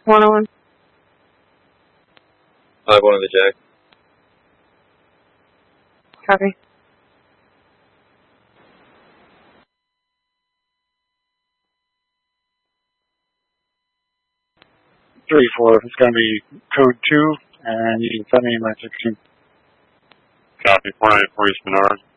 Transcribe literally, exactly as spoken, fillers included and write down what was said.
one oh one. five one of the Jack. Copy. three four, it's going to be code two, and you can send me my sixteen. Copy, four nine four East Menard.